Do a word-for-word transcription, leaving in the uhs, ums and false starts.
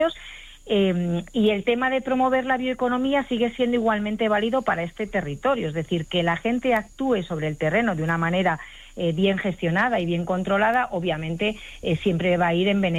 Eh, y el tema de promover la bioeconomía sigue siendo igualmente válido para este territorio, es decir, que la gente actúe sobre el terreno de una manera eh, bien gestionada y bien controlada, obviamente eh, siempre va a ir en beneficio